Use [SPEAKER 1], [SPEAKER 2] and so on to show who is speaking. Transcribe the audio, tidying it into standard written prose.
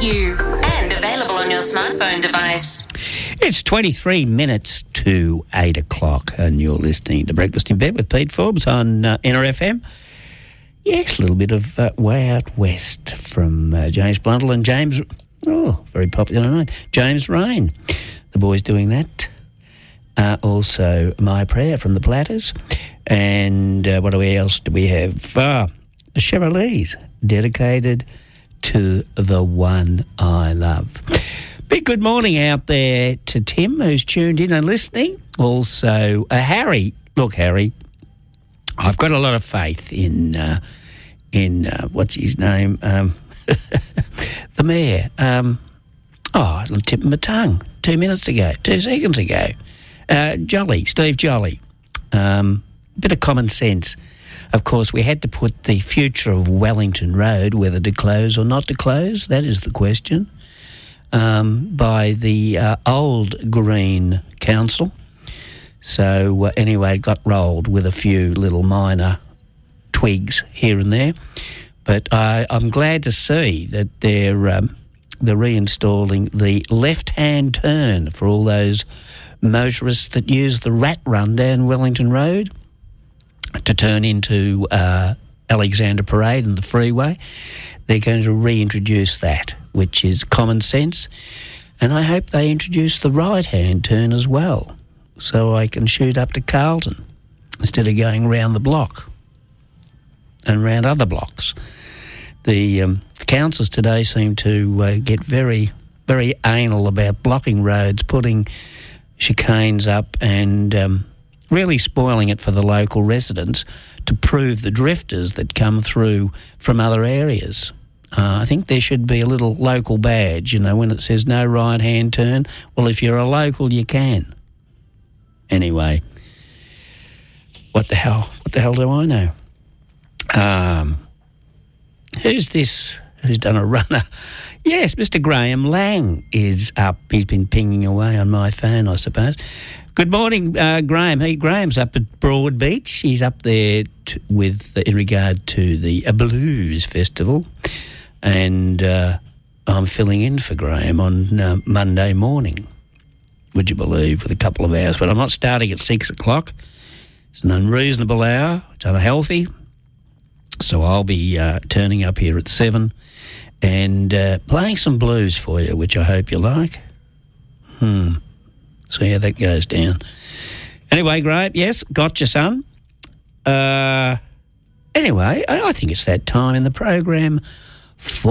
[SPEAKER 1] you and available on your smartphone device.
[SPEAKER 2] It's 23 minutes to 8 o'clock and you're listening to Breakfast in Bed with Pete Forbes on NRFM. Yes, a little bit of Way Out West from James Blundell and James, very popular name, James Rain. The boys doing that. Also, My Prayer from the Platters. And what else do we have? The Chevrolets, dedicated to the one I love. Big good morning out there to Tim, who's tuned in and listening. Also, Harry. Look, Harry, I've got a lot of faith in what's his name? The mayor. It'll tip my tongue 2 seconds ago. Steve Jolly. Bit of common sense. Of course, we had to put the future of Wellington Road, whether to close or not to close, that is the question, by the old Green Council. So anyway, it got rolled with a few little minor twigs here and there. But I'm glad to see that they're reinstalling the left-hand turn for all those motorists that use the rat run down Wellington Road to turn into Alexandra Parade and the freeway. They're going to reintroduce that, which is common sense. And I hope they introduce the right-hand turn as well, so I can shoot up to Carlton instead of going round the block and round other blocks. The councils today seem to get very, very anal about blocking roads, putting chicanes up and really spoiling it for the local residents to prove the drifters that come through from other areas. I think there should be a little local badge, when it says no right-hand turn. Well, if you're a local, you can. Anyway, what the hell do I know? Who's this? Who's done a runner? Yes, Mr. Graham Lang is up. He's been pinging away on my phone, I suppose. Good morning, Graham. Graham's up at Broadbeach. He's up there in regard to the Blues Festival, and I'm filling in for Graham on Monday morning, would you believe, with a couple of hours. But I'm not starting at 6 o'clock. It's an unreasonable hour. It's unhealthy. So I'll be turning up here at 7 and playing some blues for you, which I hope you like. See how that goes down. Anyway, great. Yes, gotcha, son. Anyway, I think it's that time in the program for